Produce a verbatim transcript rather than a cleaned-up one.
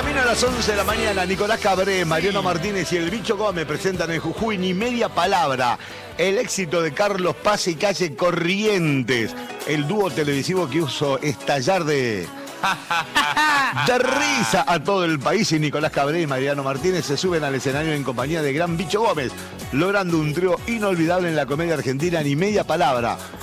Camino a las once de la mañana, Nicolás Cabré, Mariano Martínez y el Bicho Gómez presentan en Jujuy Ni Media Palabra, el éxito de Carlos Paz y Calle Corrientes, el dúo televisivo que hizo estallar de... de risa a todo el país, y Nicolás Cabré y Mariano Martínez se suben al escenario en compañía de Gran Bicho Gómez, logrando un trío inolvidable en la comedia argentina Ni Media Palabra.